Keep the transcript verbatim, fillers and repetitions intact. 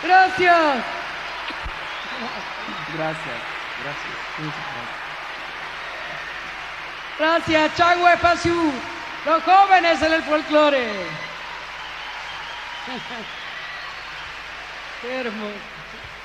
Gracias. Gracias, gracias. Muchas gracias. Gracias, Changwe Pasiu. Los jóvenes en el folclore. Qué hermoso.